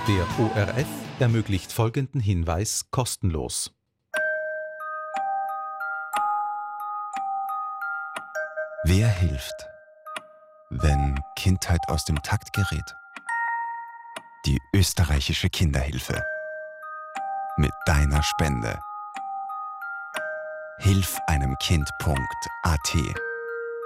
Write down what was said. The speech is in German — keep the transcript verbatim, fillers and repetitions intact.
Der O R F ermöglicht folgenden Hinweis kostenlos. Wer hilft, wenn Kindheit aus dem Takt gerät? Die österreichische Kinderhilfe. Mit deiner Spende. hilf einem Kind punkt a t